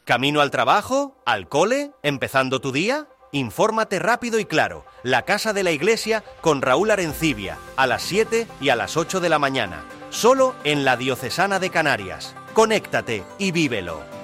¿Camino al trabajo? ¿Al cole? ¿Empezando tu día? Infórmate rápido y claro. La Casa de la Iglesia con Raúl Arencibia, a las 7 y a las 8 de la mañana. Solo en la Diocesana de Canarias. Conéctate y vívelo.